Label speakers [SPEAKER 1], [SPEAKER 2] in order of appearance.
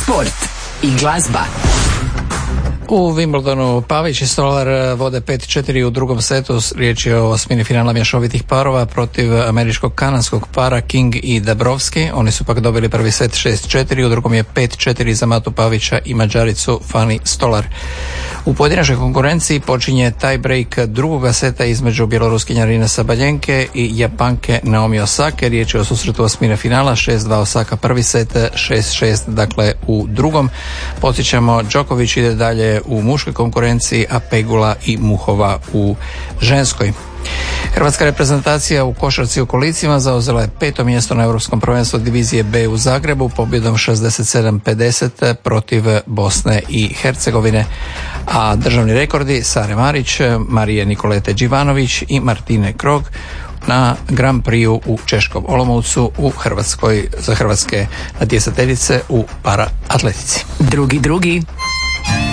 [SPEAKER 1] sport i glazba.
[SPEAKER 2] U Wimbledonu Pavić i Stolar vode 5-4 u drugom setu. Riječ je o osmini finala mješovitih parova protiv američko-kanadskog para King i Dabrowski. Oni su pak dobili prvi set 6-4, u drugom je 5-4 za Matu Pavića i Mađaricu Fani Stolar. U pojedinačnoj konkurenciji počinje tie break drugoga seta između bjeloruskinja Arine Sabaljenke i Japanke Naomi Osake. Riječ je o susretu osmine finala, 6-2 Osaka prvi set, 6-6 dakle u drugom. Podsjećamo, Đoković ide dalje u muškoj konkurenciji, a Pegula i Muhova u ženskoj. Hrvatska reprezentacija u košarci u kolicima zauzela je 5. mjesto na Europskom prvenstvu divizije B u Zagrebu pobjedom 67-50 protiv Bosne i Hercegovine, a državni rekordi Sare Marić, Marije Nikolete Đivanović i Martine Krog na Grand Prixu u Češkom Olomoucu u Hrvatskoj za hrvatske natjecateljice u para atletici.
[SPEAKER 1] Drugi